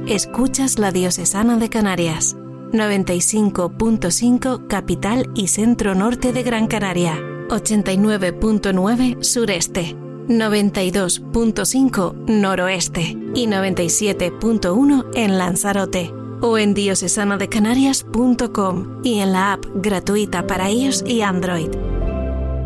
Escuchas la Diocesana de Canarias. 95.5 capital y centro norte de Gran Canaria. 89.9 sureste. 92.5 noroeste. Y 97.1 en Lanzarote. O en diocesandecanarias.com y en la app gratuita para iOS y Android.